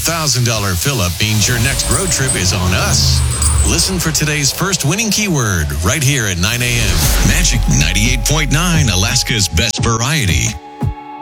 $1,000 fill-up means your next road trip is on us. Listen for today's first winning keyword right here at 9 a.m. Magic 98.9, Alaska's best variety.